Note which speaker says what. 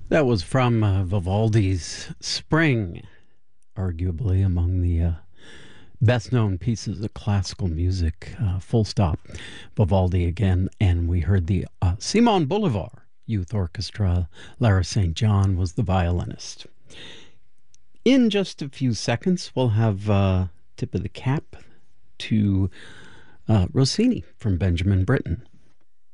Speaker 1: That was from Vivaldi's Spring, arguably among the best known pieces of classical music. Full stop. Vivaldi again. And we heard the Simon Bolivar Youth Orchestra. Lara St. John was the violinist. In just a few seconds, we'll have tip of the cap to Rossini from Benjamin Britten.